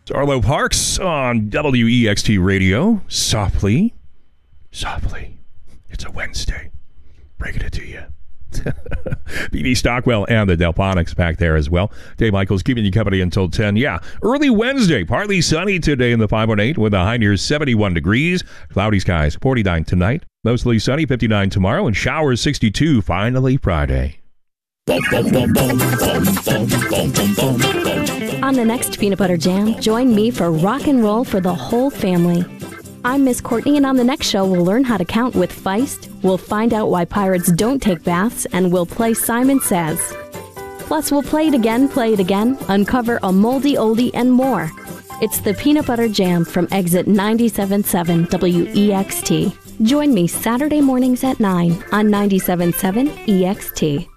It's Arlo Parks on WEXT Radio. Softly. It's a Wednesday. Breaking it to you. BB Stockwell and the Delphonics back there as well. Dave Michaels keeping you company until 10. Yeah, early Wednesday. Partly sunny today in the 518 with a high near 71 degrees. Cloudy skies, 49 tonight. Mostly sunny, 59 tomorrow. And showers, 62. Finally Friday. On the next Peanut Butter Jam, join me for rock and roll for the whole family. I'm Miss Courtney, and on the next show, we'll learn how to count with Feist, we'll find out why pirates don't take baths, and we'll play Simon Says. Plus, we'll play it again, uncover a moldy oldie, and more. It's the Peanut Butter Jam from Exit 97.7 WEXT. Join me Saturday mornings at 9 on 97.7 EXT.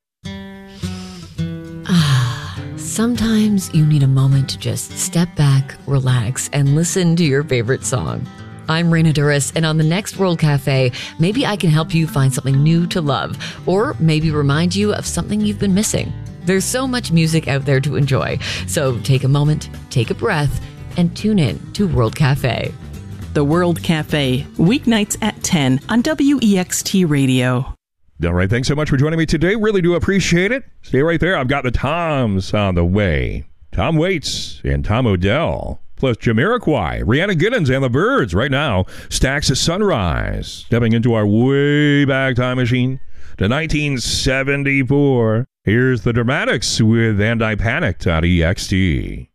Sometimes you need a moment to just step back, relax, and listen to your favorite song. I'm Raina Duras, and on the next World Cafe, maybe I can help you find something new to love, or maybe remind you of something you've been missing. There's so much music out there to enjoy, so take a moment, take a breath, and tune in to World Cafe. The World Cafe, weeknights at 10 on WEXT Radio. All right, thanks so much for joining me today. Really do appreciate it. Stay right there. I've got the Toms on the way. Tom Waits and Tom Odell, plus Jamiroquai, Rihanna Giddens, and the Byrds right now. Stax Sunrise, stepping into our way back time machine to 1974. Here's the Dramatics with And I Panicked on EXT.